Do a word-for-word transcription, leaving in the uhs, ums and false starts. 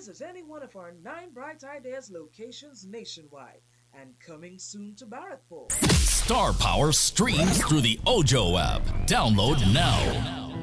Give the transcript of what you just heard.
visit any one of our nine Bright Ideas locations nationwide and coming soon to Barrackpore. Star Power streams through the Ojo app. Download now.